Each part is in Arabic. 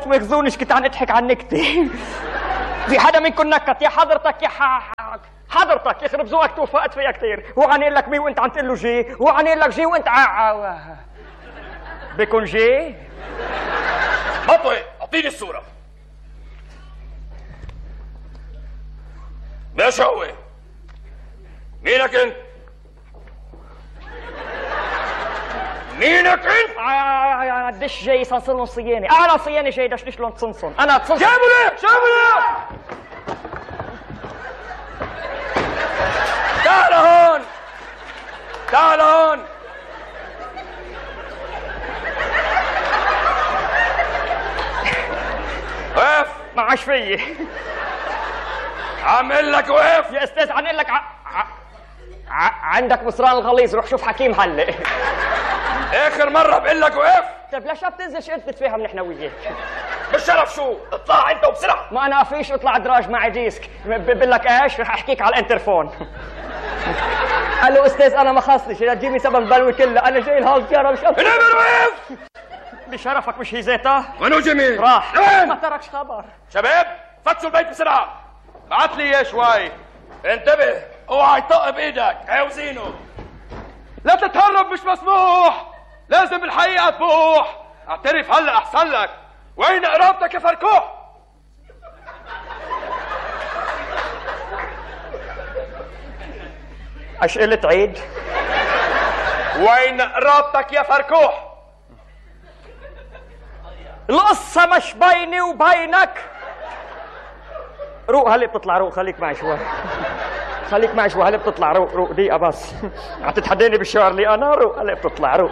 ما يخزونش، كنت عم اضحك على النكته. في حدا منكم نكت يا حضرتك يا حضرتك يخرب ذوقك، توفقت فيها كثير. هو عم يقول لك مي وانت عم تقول له جي، هو عم يقول لك جي وانت بكون جي. مطوي اعطيني الصورة. ماشي هو. مينك انت؟ مينك انت؟ دش جاي صنصن صياني، انا صياني جاي دش لون تصنصن، انا تصنصن. جابوا ليه؟ تعال هون، تعال هون. وقف. ما عاش فيي. عامل لك وقف يا استاذ، عم لك عندك مصران الغليظ، روح شوف حكيم هلا. اخر مرة بقول لك وقف. طيب ليش بتنزل شقلت تتفاهم نحن وياك؟ بالشرف شو؟ اطلع انت وبسرعة. ما انا فيش اطلع دراج معي ديسك، بقول لك ايش؟ رح احكيك على الانترفون. قال له استاذ انا ما خصنيش، لا تجيبني سبب البلوي كله، انا جاي لهالزيارة مش انعمل وقف. بشرفك مش هي زيتها؟ وينو جيمي؟ راح. وين؟ ما تركش خبر. شباب فتشوا البيت بسرعة. بعت لي اياه شوي. انتبه اوعى يطق بايدك، عاوزينه. لا تتهرب، مش مسموح، لازم الحقيقة تبوح. اعترف هلا احسن لك. وين قرابتك يا فركوح؟ أشقلة عيد. وين قرابتك يا فركوح؟ القصة مش بيني وبينك. روق هلا بتطلع، روق خليك معي شوي، خليك معي شوي، هلا بتطلع، روق روق دقيقة بس. عم تتحداني بالشعر لي أنا، روق هلا بتطلع، روق.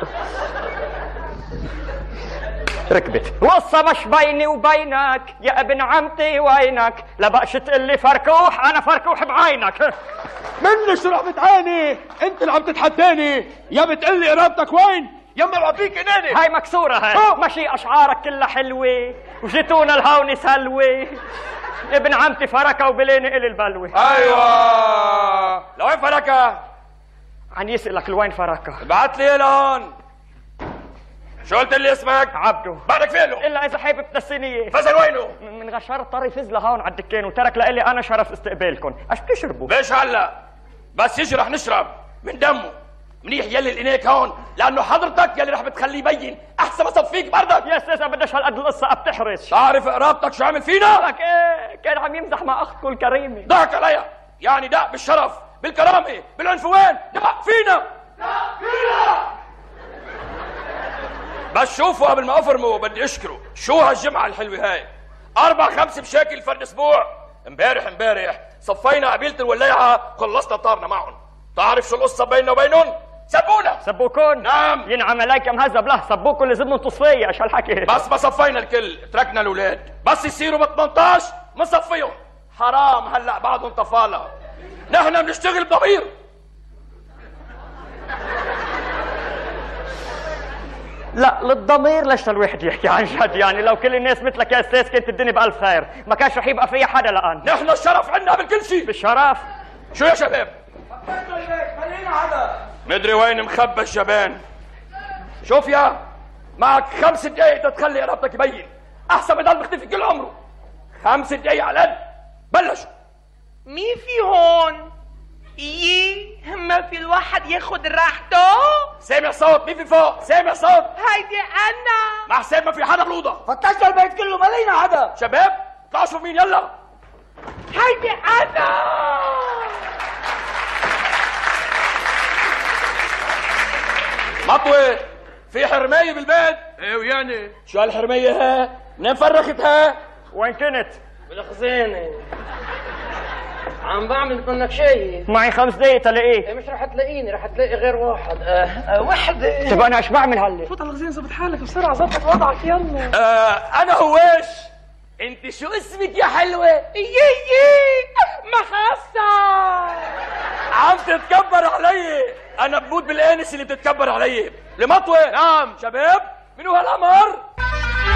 ركبت. القصة مش بيني وبينك يا ابن عمتي، وينك؟ لا بقش تقول لي فركوح، أنا فركوح بعينك. منك شو رح بتعاني؟ انت اللي عم تتحداني، يا بتقول لي قرابتك وين؟ يما بعطيك اناني. هاي مكسورة هاي. ماشي أشعارك كلها حلوة وجيتونا الهوني سلوة. ابن عمتي فركة وبليني إلي البلوة. ايوه. لوين فركة؟ عم يسألك لوين فركة. بعت لي لهون. شو قلت لي اسمك؟ عبده. بعدك فين له؟ إلا إذا حابب تنسيني إياه. فزل وينه؟ من غشار الطري فز لهون على الدكان وترك لإلي أنا شرف استقبالكم. ايش بتشربوا؟ ليش هلا؟ بس يجي رح نشرب من دمه. منيح يلي لقيناك هون، لأنه حضرتك يلي رح بتخليه يبين أحسن ما صفيك بردك. يا أستاذ ما بدش هالقد القصة، بتحرج. تعرف قرابتك شو عمل فينا؟ لك إيه، كان عم يمزح مع أختكم الكريمة. ضحك عليا، يعني دق بالشرف، بالكرامة، بالعنفوان، دق فينا. دق فينا. بس شوفوا قبل ما أفرموا بدي أشكره، شو هالجمعة الحلوة هاي؟ 4-5 مشاكل فرد أسبوع. امبارح صفينا قبيلة الولاعة، خلصنا طارنا معهم. تعرف شو القصة بيننا وبينهم؟ سبونا. سبوكون؟ نعم. ينعم عليك مهذب. له سبوكم اللي زدنهم تصفية. ايش هالحكي؟ بس ما صفينا الكل، تركنا الاولاد، بس يصيروا ب 18 منصفيهم. حرام هلا بعضهم طفالة. نحن بنشتغل بضمير. لا للضمير ليش الواحد يحكي عن جد؟ يعني لو كل الناس مثلك يا استاذ كانت الدنيا بألف خير، ما كانش رح يبقى فيها حدا الآن. نحن الشرف عندنا بالكل شيء. بالشرف. شو يا شباب؟ مدري وين مخبى الجبان. شوف يا معك 5 دقايق تتخلي قرابتك يبين، احسن ما يضل مختفي كل عمره. 5 دقايق على القد. بلشوا. مين في هون؟ ايه ما في الواحد ياخد راحته؟ سامع صوت؟ مين في فوق؟ سامع صوت؟ هيدي انا. مع حسين ما في حدا بالاوضه. فتشت البيت كله ما لقينا حدا. شباب اطلعوا شوف مين. يلا. هيدي انا. مطوي في حرمايه بالبيت. ايه ويعني؟ شو هالحرمايه ها؟ منين فرختها؟ وين كنت؟ بالخزانة عم بعمل منك شيء. معي 5 دقايق تلاقيه. مش رح تلاقيني، رح تلاقي غير واحد. وحدة. طب انا ايش بعمل هلا؟ فوت على الخزينة، ظبط حالك بسرعة، ظبط وضعك يلا. انا هواش. انت شو اسمك يا حلوه؟ يي مخصة. عم تتكبر علي. انا بموت بالانس اللي بتتكبر علي. لمطوي. نعم. شباب منو هالقمر؟